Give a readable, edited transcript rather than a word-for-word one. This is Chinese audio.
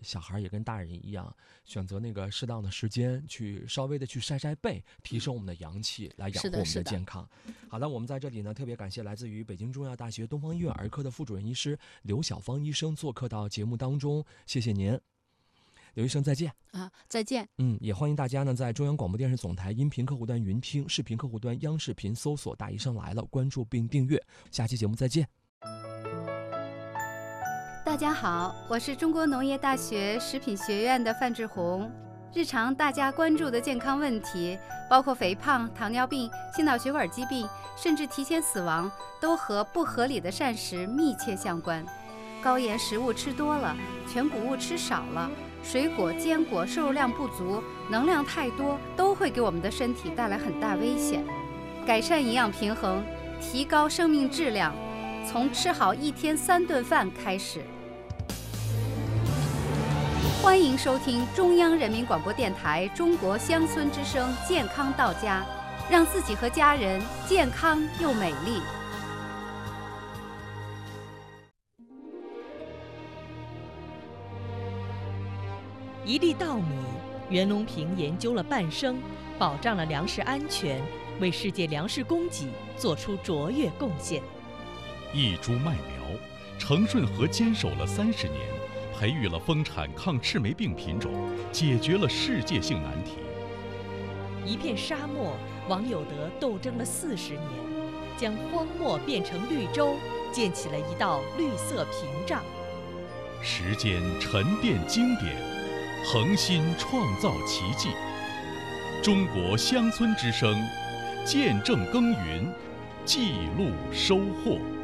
小孩也跟大人一样，选择那个适当的时间去稍微的去晒晒背，提升我们的阳气，来养护我们的健康。好的，我们在这里呢特别感谢来自于北京中药大学东方医院儿科的副主任医师刘晓芳医生做客到节目当中，谢谢您。刘医生再见啊，再见。 也欢迎大家呢在中央广播电视总台音频客户端云听，视频客户端央视频搜索大医生来了，关注并订阅。下期节目再见。 大家好，我是中国农业大学食品学院的范志红。日常大家关注的健康问题，包括肥胖、糖尿病、心脑血管疾病，甚至提前死亡，都和不合理的膳食密切相关。高盐食物吃多了，全谷物吃少了，水果、坚果摄入量不足，能量太多，都会给我们的身体带来很大危险。改善营养平衡，提高生命质量，从吃好1天3顿饭开始。欢迎收听中央人民广播电台中国乡村之声健康到家，让自己和家人健康又美丽。 一粒稻米，袁隆平研究了半生，保障了粮食安全，为世界粮食供给做出卓越贡献。 一株麦苗，程顺和坚守了30年，培育了丰产抗赤霉病品种，解决了世界性难题。 一片沙漠，王有德斗争了40年，将荒漠变成绿洲，建起了一道绿色屏障。 时间沉淀经典，恒心创造奇迹。中国乡村之声，见证耕耘，记录收获。